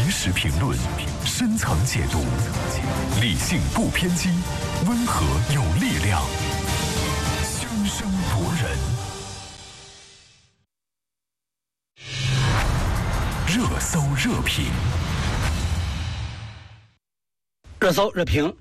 及时评论，深层解读，理性不偏激，温和有力量，宣声夺人。热搜热评， 热搜热评。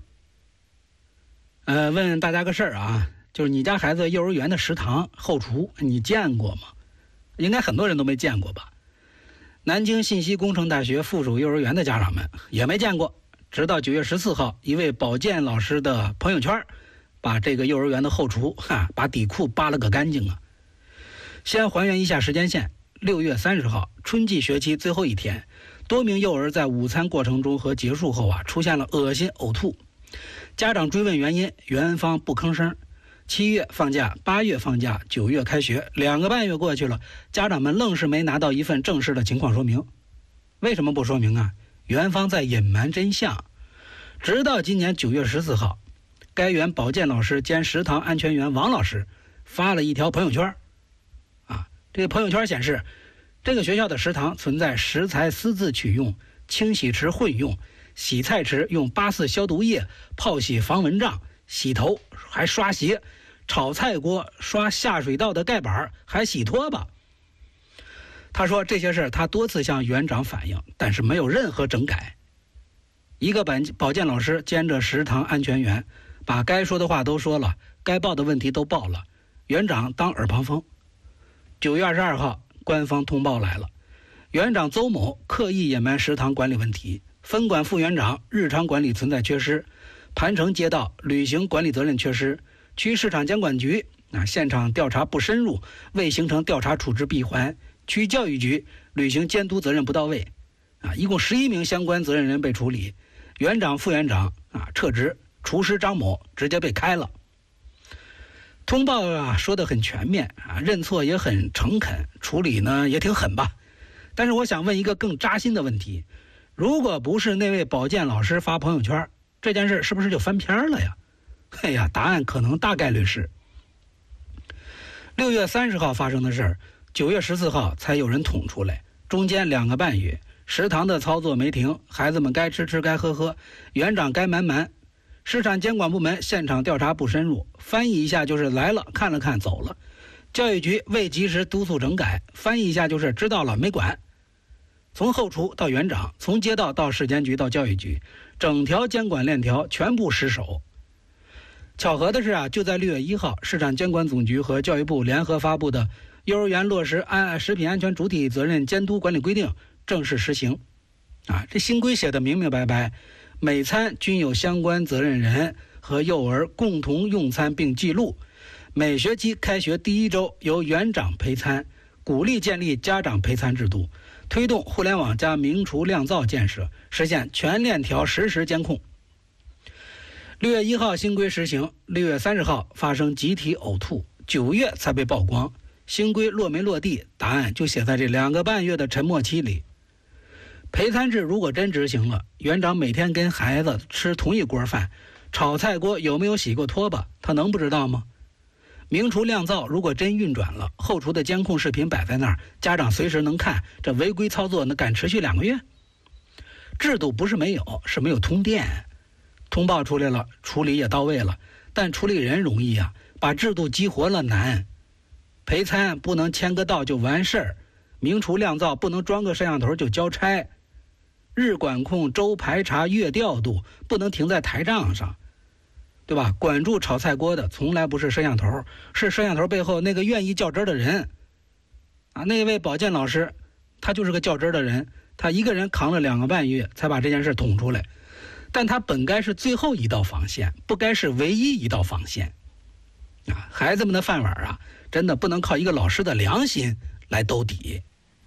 问大家个事儿啊，就是你家孩子幼儿园的食堂后厨，你见过吗？应该很多人都没见过吧。南京信息工程大学附属幼儿园的家长们也没见过，直到9月14号，一位保健老师的朋友圈把这个幼儿园的后厨把底裤扒了个干净啊。先还原一下时间线，6月30号，春季学期最后一天，多名幼儿在午餐过程中和结束后出现了恶心呕吐。家长追问原因，园方不吭声。7月放假，8月放假，9月开学，2个半月过去了，家长们愣是没拿到一份正式的情况说明。为什么不说明啊？园方在隐瞒真相。直到今年9月14号，该园保健老师兼食堂安全员王老师发了一条朋友圈。这个朋友圈显示，这个学校的食堂存在食材私自取用、清洗池混用、洗菜池用84消毒液泡洗防蚊帐、洗头还刷鞋，炒菜锅刷下水道的盖板还洗拖把。他说这些事他多次向园长反映，但是没有任何整改。一个保健老师兼着食堂安全员，把该说的话都说了，该报的问题都报了，园长当耳旁风。9月22号，官方通报来了，园长邹某刻意隐瞒食堂管理问题，分管副园长日常管理存在缺失，盘城街道履行管理责任缺失，区市场监管局现场调查不深入，未形成调查处置闭环，区教育局履行监督责任不到位，一共11名相关责任人被处理，园长副园长撤职，厨师张某直接被开了。通报说得很全面认错也很诚恳，处理呢也挺狠吧。但是我想问一个更扎心的问题，如果不是那位保健老师发朋友圈，这件事是不是就翻篇了呀？答案可能大概率是。6月30号发生的事，9月14号才有人捅出来，中间2个半月，食堂的操作没停，孩子们该吃吃该喝喝，园长该瞒瞒，市场监管部门现场调查不深入，翻译一下就是来了看了看走了，教育局未及时督促整改，翻译一下就是知道了没管。从后厨到园长，从街道到市监局到教育局，整条监管链条全部失守。巧合的是就在6月1号，市场监管总局和教育部联合发布的《幼儿园落实食品安全主体责任监督管理规定》正式实行。这新规写的明明白白，每餐均有相关责任人和幼儿共同用餐并记录，每学期开学第1周由园长陪餐，鼓励建立家长陪餐制度，推动互联网加明厨亮灶建设，实现全链条实时监控。6月1号新规实行，6月30号发生集体呕吐，9月才被曝光。新规落没落地，答案就写在这2个半月的沉默期里。陪餐制如果真执行了，园长每天跟孩子吃同一锅饭，炒菜锅有没有洗过拖把，他能不知道吗？明厨亮灶如果真运转了，后厨的监控视频摆在那儿，家长随时能看，这违规操作敢持续2个月？制度不是没有，是没有通电。通报出来了，处理也到位了，但处理人容易把制度激活了难。陪餐不能签个到就完事儿，明厨亮灶不能装个摄像头就交差，日管控周排查月调度不能停在台账上，对吧？管住炒菜锅的从来不是摄像头，是摄像头背后那个愿意较真的人那位保健老师他就是个较真的人，他一个人扛了2个半月才把这件事捅出来，但他本该是最后一道防线，不该是唯一一道防线孩子们的饭碗真的不能靠一个老师的良心来兜底。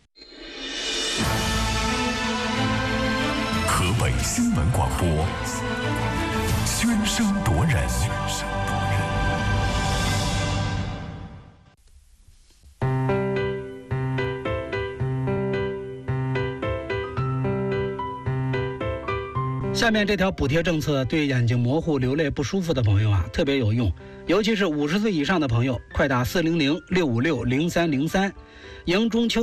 河北新闻广播，宣声夺人。 下面这条补贴政策对眼睛模糊、流泪不舒服的朋友特别有用，尤其是50岁以上的朋友，快打400-656-0303，迎中秋